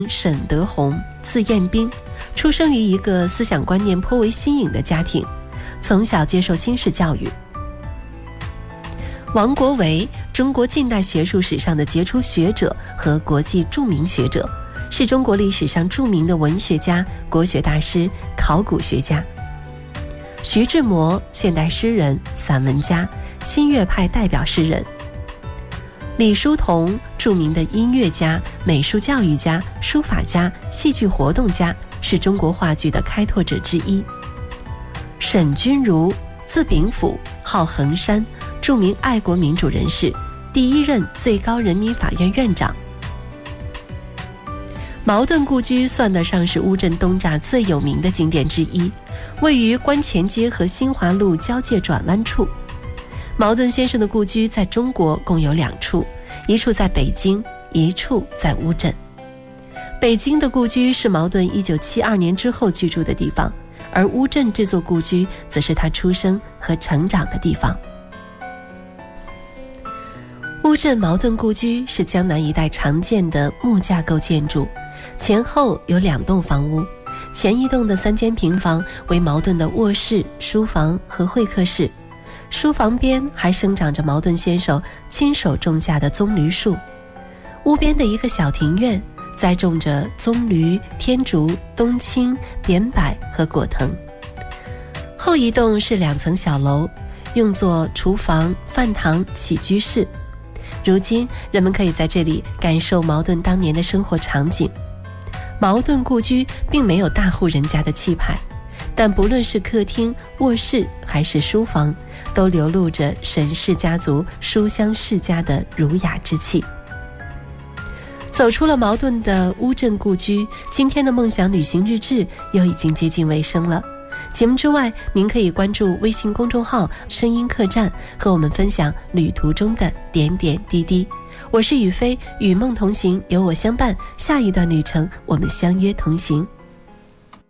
沈德宏，字彦斌，出生于一个思想观念颇为新颖的家庭，从小接受新式教育。王国维，中国近代学术史上的杰出学者和国际著名学者，是中国历史上著名的文学家、国学大师、考古学家。徐志摩，现代诗人、散文家，新乐派代表诗人。李叔同，著名的音乐家、美术教育家、书法家、戏剧活动家，是中国话剧的开拓者之一。沈钧儒，字秉甫，号衡山，著名爱国民主人士，第一任最高人民法院院长。茅盾故居算得上是乌镇东栅最有名的景点之一，位于观前街和新华路交界转弯处。茅盾先生的故居在中国共有2处，一处在北京，一处在乌镇。北京的故居是茅盾1972年之后居住的地方，而乌镇这座故居则是他出生和成长的地方。乌镇茅盾故居是江南一带常见的木架构建筑，前后有2栋房屋，前一栋的3间平房为茅盾的卧室、书房和会客室，书房边还生长着茅盾先生亲手种下的棕榈树，屋边的一个小庭院栽种着棕榈、天竺、冬青、扁柏和果藤。后一栋是2层小楼，用作厨房、饭堂、起居室。如今人们可以在这里感受茅盾当年的生活场景。茅盾故居并没有大户人家的气派，但不论是客厅、卧室还是书房，都流露着沈氏家族书香世家的儒雅之气。走出了茅盾的乌镇故居，今天的梦想旅行日志又已经接近尾声了。节目之外，您可以关注微信公众号声音客栈，和我们分享旅途中的点点滴滴。我是雨飞，与梦同行，有我相伴，下一段旅程我们相约同行。